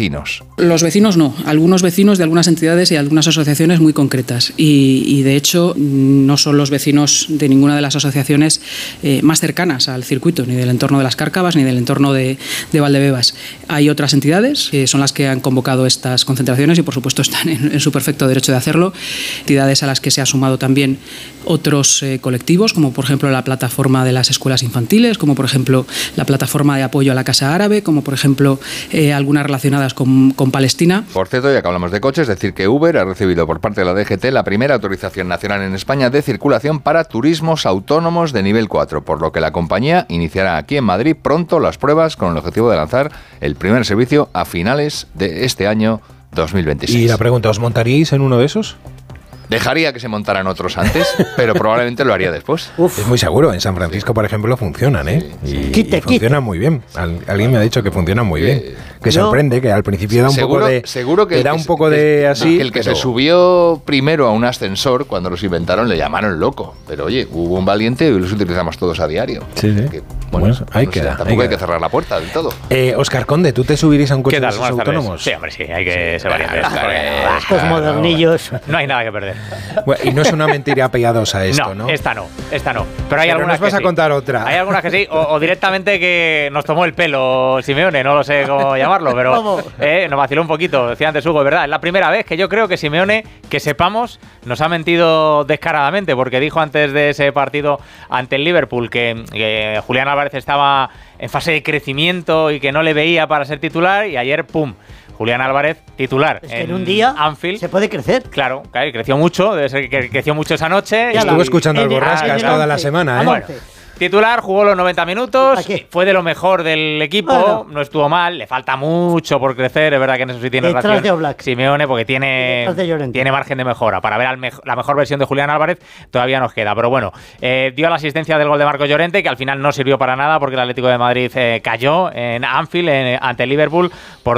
vecinos. Los vecinos no, algunos vecinos de algunas entidades y algunas asociaciones muy concretas. Y de hecho no son los vecinos de ninguna de las asociaciones más cercanas al circuito, ni del entorno de Las Cárcavas ni del entorno de Valdebebas. Hay otras entidades que son las que han convocado estas concentraciones y por supuesto están en su perfecto derecho de hacerlo. Entidades a las que se han sumado también otros colectivos, como por ejemplo la plataforma de las escuelas infantiles, como por ejemplo la plataforma de apoyo a la Casa Árabe, como por ejemplo algunas relacionadas con Palestina. Por cierto, ya que hablamos de coches, decir que Uber ha recibido por parte de la DGT la primera autorización nacional en España de circulación para turismos autónomos de nivel 4, por lo que la compañía iniciará aquí en Madrid pronto las pruebas con el objetivo de lanzar el primer servicio a finales de este año 2026. Y la pregunta, ¿os montaríais en uno de esos? Dejaría que se montaran otros antes, pero probablemente lo haría después. Es muy seguro. En San Francisco, por ejemplo, funcionan, ¿eh? Y funcionan muy bien. Alguien me ha dicho que funcionan muy bien. Que sorprende, que al principio da un poco de... Seguro que da un poco de así... Que el que se subió primero a un ascensor, cuando los inventaron, le llamaron loco. Pero oye, hubo un valiente y los utilizamos todos a diario. Sí, sí. Que, bueno, ahí queda. Tampoco hay que cerrar la puerta del todo. Óscar Conde, ¿tú te subirías a un coche de esos autónomos? Sí, hombre, sí. Hay que ser valiente. Estos modernillos. No hay nada que perder. Bueno, y no es una mentira piadosa esto, ¿no? Esta no. Pero hay algunas nos vas a contar otra. Hay algunas que sí, o directamente que nos tomó el pelo Simeone, no lo sé cómo llamarlo, pero nos vaciló un poquito, decía antes Hugo, es verdad, es la primera vez que yo creo que Simeone, que sepamos, nos ha mentido descaradamente, porque dijo antes de ese partido ante el Liverpool que Julián Álvarez estaba en fase de crecimiento y que no le veía para ser titular, y ayer, ¡pum!, Julián Álvarez, titular. Es que en un día Anfield se puede crecer. Claro, creció mucho, debe ser que creció mucho esa noche. Estuve escuchando al Borrascas toda la semana, ¿eh? Bueno, titular, jugó los 90 minutos, fue de lo mejor del equipo, no estuvo mal, le falta mucho por crecer, es verdad que en eso sí tiene razón Simeone, porque tiene margen de mejora. Para ver la mejor versión de Julián Álvarez todavía nos queda, pero bueno, dio la asistencia del gol de Marcos Llorente, que al final no sirvió para nada porque el Atlético de Madrid cayó en Anfield ante el Liverpool por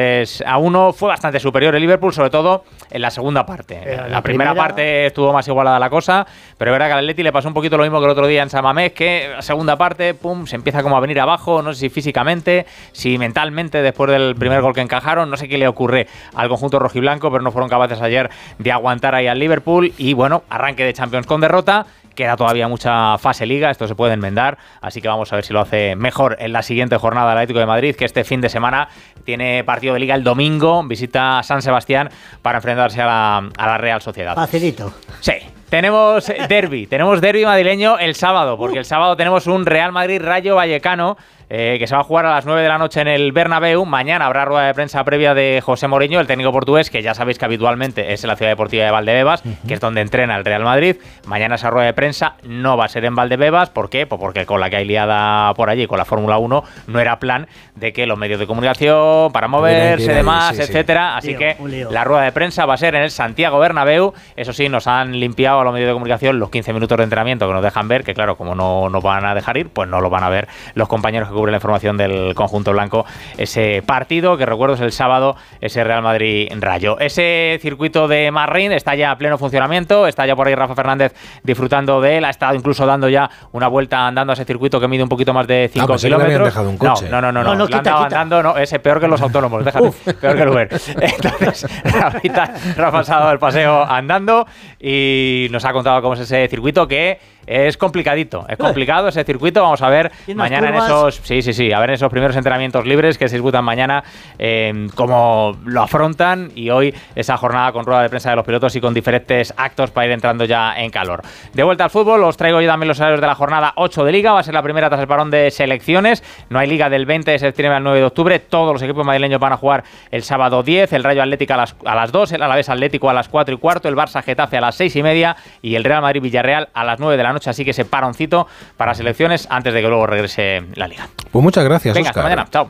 2-1. Fue bastante superior el Liverpool, sobre todo en la segunda parte. La primera parte estuvo más igualada la cosa, pero es verdad que al Atleti le pasó un poquito lo mismo que el otro día en San Mamés, que la segunda parte, se empieza como a venir abajo, no sé si físicamente, si mentalmente, después del primer gol que encajaron, no sé qué le ocurre al conjunto rojiblanco, pero no fueron capaces ayer de aguantar ahí al Liverpool, y bueno, arranque de Champions con derrota. Queda todavía mucha fase Liga, esto se puede enmendar, así que vamos a ver si lo hace mejor en la siguiente jornada del Atlético de Madrid, que este fin de semana tiene partido de Liga el domingo, visita San Sebastián para enfrentarse a la Real Sociedad. Facilito. Sí. Tenemos derbi madrileño el sábado, porque el sábado tenemos un Real Madrid-Rayo Vallecano que se va a jugar a las 9 de la noche en el Bernabéu. Mañana habrá rueda de prensa previa de José Mourinho, el técnico portugués, que ya sabéis que habitualmente es en la ciudad deportiva de Valdebebas, que es donde entrena el Real Madrid. Mañana esa rueda de prensa no va a ser en Valdebebas. ¿Por qué? Pues porque con la que hay liada por allí, con la Fórmula 1, no era plan de que los medios de comunicación, para moverse, demás, etcétera. Así que la rueda de prensa va a ser en el Santiago Bernabéu. Eso sí, nos han limpiado a los medios de comunicación los 15 minutos de entrenamiento que nos dejan ver, que claro, como no nos van a dejar ir, pues no lo van a ver los compañeros que cubren la información del conjunto blanco. Ese partido, que recuerdo es el sábado, ese Real Madrid-Rayo. Ese circuito de Marrín está ya a pleno funcionamiento, está ya por ahí Rafa Fernández disfrutando de él, ha estado incluso dando ya una vuelta andando a ese circuito que mide un poquito más de 5 kilómetros. Dejado un coche. No, andando, no, ese peor que los autónomos, déjate, peor que el Uber. Entonces, Rafa ha pasado el paseo andando y nos ha contado cómo es ese circuito, que es complicadito, es complicado ese circuito. Vamos a ver mañana en esos a ver esos primeros entrenamientos libres que se disputan mañana, cómo lo afrontan, y hoy esa jornada con rueda de prensa de los pilotos y con diferentes actos para ir entrando ya en calor. De vuelta al fútbol, os traigo yo también los horarios de la jornada 8 de Liga. Va a ser la primera tras el parón de selecciones. No hay Liga del 20 de septiembre al 9 de octubre. Todos los equipos madrileños van a jugar el sábado 10, el Rayo Atlético a las 2, el Alavés Atlético a las 4:15, el Barça Getafe a las 6:30 y el Real Madrid Villarreal a las 9 de la noche. Así que ese paroncito para selecciones antes de que luego regrese la Liga. Pues muchas gracias, Venga, Óscar. hasta mañana. Chao.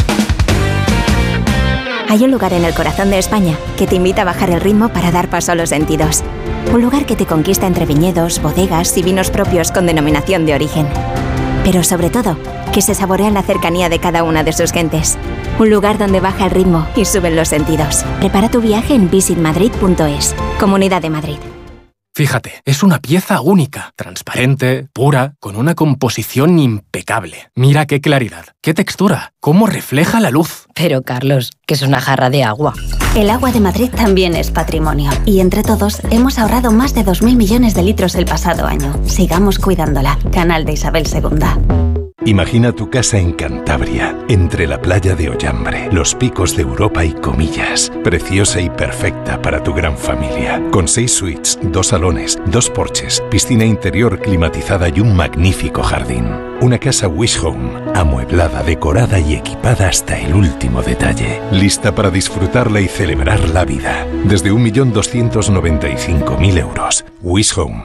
Hay un lugar en el corazón de España que te invita a bajar el ritmo para dar paso a los sentidos. Un lugar que te conquista entre viñedos, bodegas y vinos propios con denominación de origen. Pero sobre todo, que se saborea en la cercanía de cada una de sus gentes. Un lugar donde baja el ritmo y suben los sentidos. Prepara tu viaje en visitmadrid.es. Comunidad de Madrid. Fíjate, es una pieza única, transparente, pura, con una composición impecable. Mira qué claridad, qué textura, cómo refleja la luz. Pero Carlos, que es una jarra de agua. El agua de Madrid también es patrimonio. Y entre todos hemos ahorrado más de 2.000 millones de litros el pasado año. Sigamos cuidándola. Canal de Isabel II. Imagina tu casa en Cantabria, entre la playa de Ollambre, los picos de Europa y Comillas. Preciosa y perfecta para tu gran familia. Con 6 suites, 2 salones, 2 porches, piscina interior climatizada y un magnífico jardín. Una casa Wish Home, amueblada, decorada y equipada hasta el último detalle. Lista para disfrutarla y celebrar la vida. Desde 1.295.000 euros. Wish Home,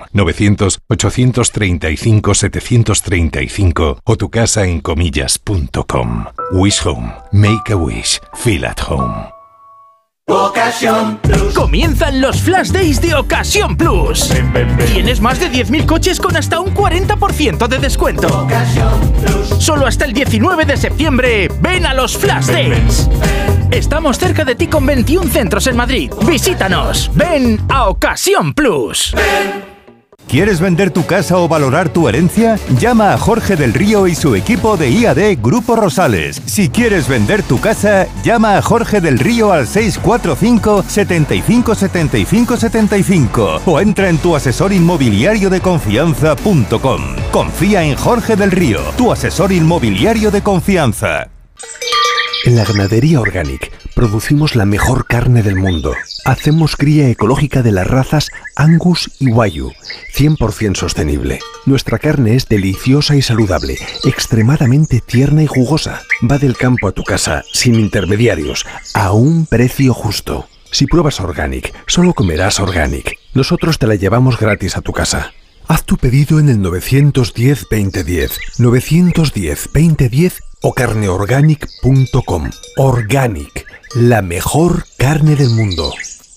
900-835-735 o tu casa en comillas.com. Wish Home. Make a wish. Feel at home. Ocasión Plus. Comienzan los Flash Days de Ocasión Plus. Tienes más de 10.000 coches con hasta un 40% de descuento. Ocasión Plus. Solo hasta el 19 de septiembre, ven a los Flash Days. Estamos cerca de ti con 21 centros en Madrid. Visítanos. Ven a Ocasión Plus. ¿Quieres vender tu casa o valorar tu herencia? Llama a Jorge del Río y su equipo de IAD Grupo Rosales. Si quieres vender tu casa, llama a Jorge del Río al 645 75 75 75 o entra en tuasesorinmobiliariodeconfianza.com. Confía en Jorge del Río, tu asesor inmobiliario de confianza. En la Ganadería Organic producimos la mejor carne del mundo. Hacemos cría ecológica de las razas Angus y Wagyu, 100% sostenible. Nuestra carne es deliciosa y saludable, extremadamente tierna y jugosa. Va del campo a tu casa, sin intermediarios, a un precio justo. Si pruebas Organic, solo comerás Organic. Nosotros te la llevamos gratis a tu casa. Haz tu pedido en el 910-2010, 910-2010 o carneorganic.com. Organic, la mejor carne del mundo.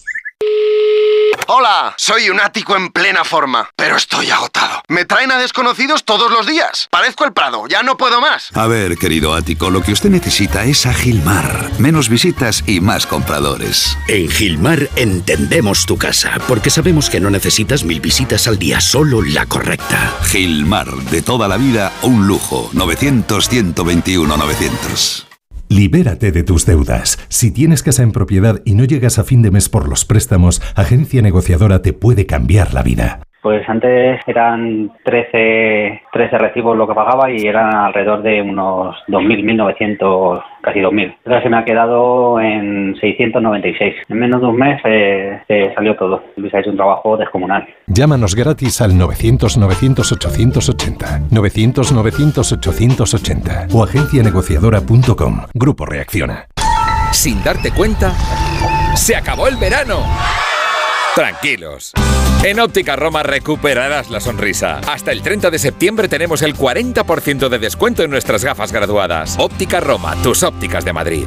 Hola, soy un ático en plena forma, pero estoy agotado. Me traen a desconocidos todos los días. Parezco el Prado, ya no puedo más. A ver, querido ático, lo que usted necesita es a Gilmar. Menos visitas y más compradores. En Gilmar entendemos tu casa, porque sabemos que no necesitas 1000 visitas al día, solo la correcta. Gilmar, de toda la vida, un lujo. 900-121-900. Libérate de tus deudas. Si tienes casa en propiedad y no llegas a fin de mes por los préstamos, Agencia Negociadora te puede cambiar la vida. Pues antes eran 13 recibos lo que pagaba y eran alrededor de unos 2.000, 1.900, casi 2.000. Ahora se me ha quedado en 696. En menos de un mes salió todo. Luis ha hecho un trabajo descomunal. Llámanos gratis al 900-900-880, 900-900-880 o agencianegociadora.com. Grupo Reacciona. Sin darte cuenta, se acabó el verano. Tranquilos. En Óptica Roma recuperarás la sonrisa. Hasta el 30 de septiembre tenemos el 40% de descuento en nuestras gafas graduadas. Óptica Roma, tus ópticas de Madrid.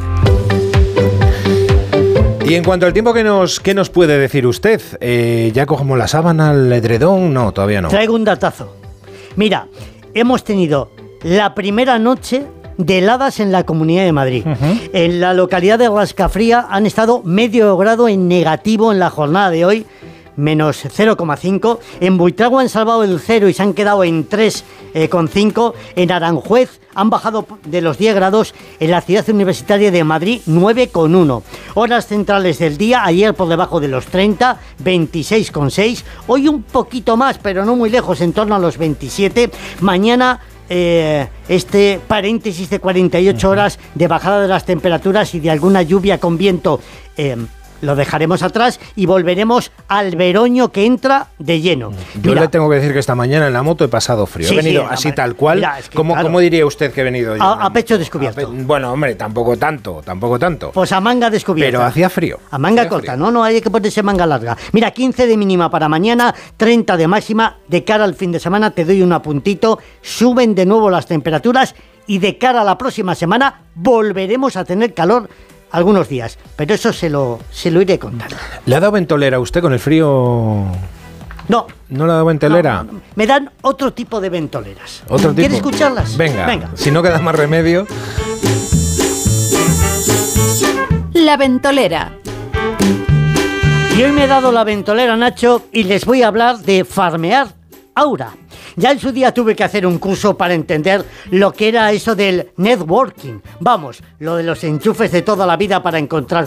Y en cuanto al tiempo, ¿qué nos puede decir usted? ¿Ya cogemos la sábana, el edredón? No, todavía no. Traigo un datazo. Mira, hemos tenido la primera noche de heladas en la Comunidad de Madrid. En la localidad de Rascafría han estado medio grado en negativo en la jornada de hoy, menos 0,5. En Buitrago han salvado el 0 y se han quedado en 3,5. En Aranjuez han bajado de los 10 grados. En la ciudad universitaria de Madrid, 9,1. Horas centrales del día, ayer por debajo de los 30, 26,6. Hoy un poquito más, pero no muy lejos, en torno a los 27. Mañana este paréntesis de 48 horas de bajada de las temperaturas y de alguna lluvia con viento lo dejaremos atrás y volveremos al veroño que entra de lleno. Yo le tengo que decir que esta mañana en la moto he pasado frío. He venido así tal cual. Mira, es que, ¿Cómo diría usted que he venido yo? A pecho descubierto. Bueno, hombre, tampoco tanto. Pues a manga descubierta. Pero hacía frío. A manga corta, frío. No hay que ponerse manga larga. Mira, 15 de mínima para mañana, 30 de máxima. De cara al fin de semana te doy un apuntito. Suben de nuevo las temperaturas y de cara a la próxima semana volveremos a tener calor algunos días, pero eso se lo iré contando. ¿Le ha dado ventolera a usted con el frío? No. ¿No le ha dado ventolera? No. Me dan otro tipo de ventoleras. ¿Otro tipo? ¿Quiere escucharlas? Venga. Si no queda más remedio. La ventolera. Y hoy me he dado la ventolera, Nacho, y les voy a hablar de farmear aura. Ya en su día tuve que hacer un curso para entender lo que era eso del networking. Vamos, lo de los enchufes de toda la vida para encontrar